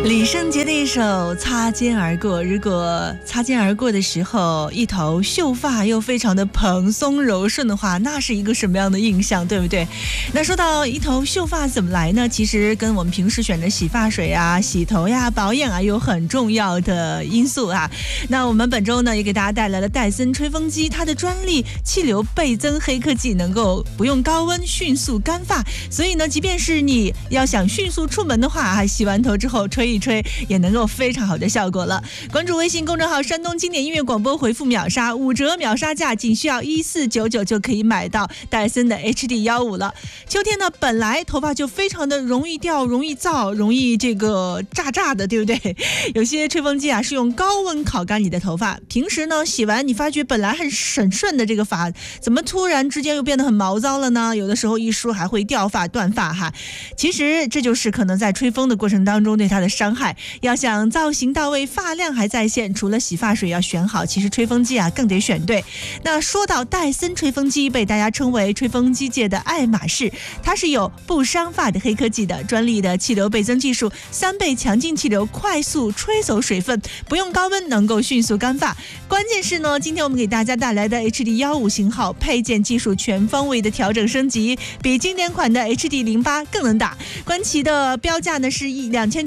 李圣杰的一首《擦肩而过》，如果擦肩而过的时候一头秀发又非常的蓬松柔顺的话，那是一个什么样的印象，对不对？那说到一头秀发怎么来呢？其实跟我们平时选的洗发水啊、洗头呀、保养啊有很重要的因素啊。那我们本周呢也给大家带来了戴森吹风机，它的专利气流倍增黑科技能够不用高温迅速干发，所以呢即便是你要想迅速出门的话，洗完头之后吹一吹也能够非常好的效果了。关注微信公众号山东经典音乐广播，回复秒杀5折秒杀价，仅需要1499就可以买到戴森的 HD15了。秋天呢本来头发就非常的容易掉、容易燥、容易这个炸的，对不对？有些吹风机啊是用高温烤干你的头发，平时呢洗完你发觉本来很顺的这个发，怎么突然之间又变得很毛躁了呢？有的时候一梳还会掉发断发哈。其实这就是可能在吹风的过程当中对它的伤害。要想造型到位、发量还在线，除了洗发水要选好，其实吹风机啊更得选对。那说到戴森吹风机，被大家称为吹风机界的爱马仕，它是有不伤发的黑科技的，专利的气流倍增技术，3倍强劲气流快速吹走水分，不用高温能够迅速干发。关键是呢，今天我们给大家带来的 HD15型号配件技术全方位的调整升级，比经典款的 HD08 更能打。官旗的标价呢是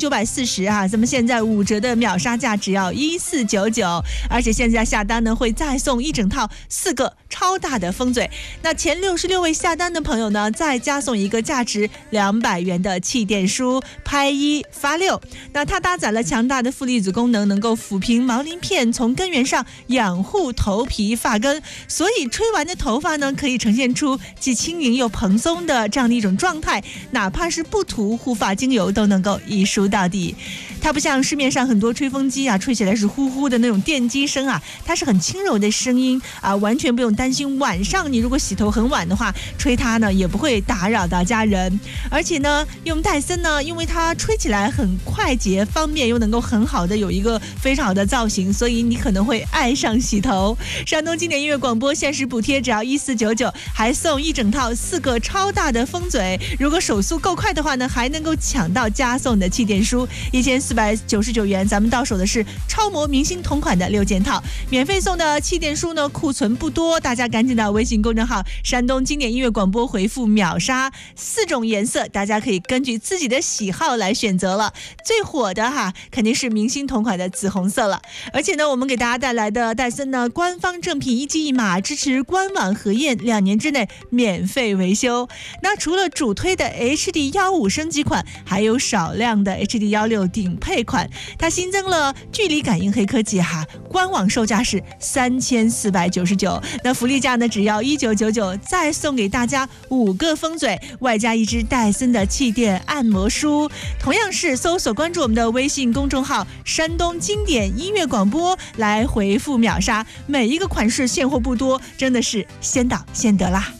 2940啊，咱们现在5折的秒杀价只要1499，而且现在下单呢会再送一整套4个超大的风嘴。那前66位下单的朋友呢，再加送一个价值200元的气垫梳，拍1发6。那它搭载了强大的负离子功能，能够抚平毛鳞片，从根源上养护头皮发根，所以吹完的头发呢，可以呈现出既轻盈又蓬松的这样的一种状态，哪怕是不涂护发精油都能够一梳到底。它不像市面上很多吹风机啊，吹起来是呼呼的那种电机声啊，它是很轻柔的声音啊，完全不用担心晚上你如果洗头很晚的话，吹它呢也不会打扰到家人。而且呢，用戴森呢，因为它吹起来很快捷方便，又能够很好的有一个非常好的造型，所以你可能会爱上洗头。山东经典音乐广播限时补贴只要1499，还送一整套4个超大的风嘴，如果手速够快的话呢，还能够抢到加送的气垫梳，1499元，咱们到手的是超模明星同款的6件套，免费送的气垫梳呢库存不多，大家赶紧到微信公众号山东经典音乐广播回复秒杀，4种颜色大家可以根据自己的喜好来选择了，最火的哈肯定是明星同款的紫红色了。而且呢，我们给大家带来的戴森呢官方正品1机1码，支持官网核验，2年之内免费维修。那除了主推的 HD15升级款，还有少量的 HD16顶配款，它新增了距离感应黑科技哈，官网售价是3499，那福利价呢只要1999，再送给大家5个风嘴，外加一支戴森的气垫按摩梳。同样是搜索关注我们的微信公众号山东经典音乐广播来回复秒杀，每一个款式现货不多，真的是先到先得啦。